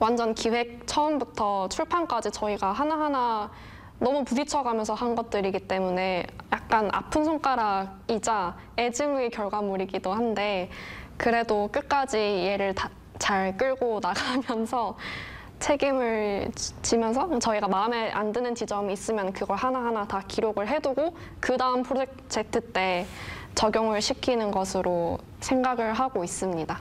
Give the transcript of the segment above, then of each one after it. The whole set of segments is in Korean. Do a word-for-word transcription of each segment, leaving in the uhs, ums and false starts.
완전 기획 처음부터 출판까지 저희가 하나하나 너무 부딪혀가면서 한 것들이기 때문에 약간 아픈 손가락이자 애증의 결과물이기도 한데 그래도 끝까지 얘를 다, 잘 끌고 나가면서 책임을 지면서 저희가 마음에 안 드는 지점이 있으면 그걸 하나하나 다 기록을 해두고 그 다음 프로젝트 때 적용을 시키는 것으로 생각을 하고 있습니다.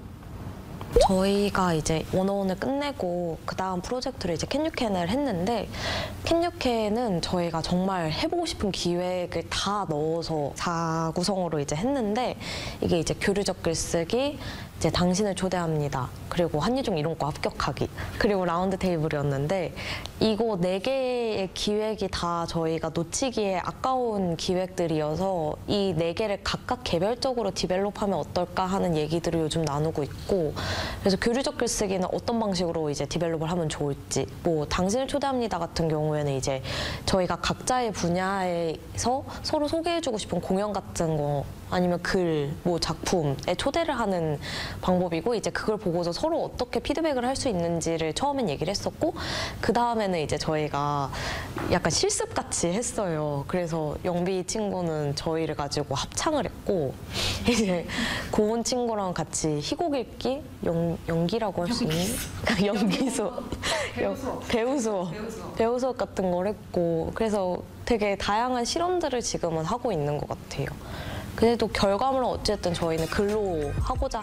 저희가 이제 원어원을 끝내고 그 다음 프로젝트를 이제 캔유캔을 했는데 캔유캔은 저희가 정말 해보고 싶은 기획을 다 넣어서 사 구성으로 이제 했는데 이게 이제 교류적 글쓰기, 이제 당신을 초대합니다. 그리고 한예종 이론과 합격하기. 그리고 라운드 테이블이었는데 이거 네 개의 기획이 다 저희가 놓치기에 아까운 기획들이어서 이 네 개를 각각 개별적으로 디벨롭하면 어떨까 하는 얘기들을 요즘 나누고 있고 그래서 교류적 글쓰기는 어떤 방식으로 이제 디벨롭을 하면 좋을지 뭐 당신을 초대합니다 같은 경우에는 이제 저희가 각자의 분야에서 서로 소개해주고 싶은 공연 같은 거 아니면 글, 뭐 작품에 초대를 하는 방법이고 이제 그걸 보고서 서로 어떻게 피드백을 할 수 있는지를 처음엔 얘기를 했었고 그 다음에는 이제 저희가 약간 실습같이 했어요. 그래서 영비 친구는 저희를 가지고 합창을 했고 이제 고은 친구랑 같이 희곡 읽기, 연, 연기라고 할 수 있는? 연기 수업, 배우 수업, 배우 수업, 배우 수업 같은 걸 했고 그래서 되게 다양한 실험들을 지금은 하고 있는 것 같아요. 그래도 결과물은 어쨌든 저희는 글로 하고자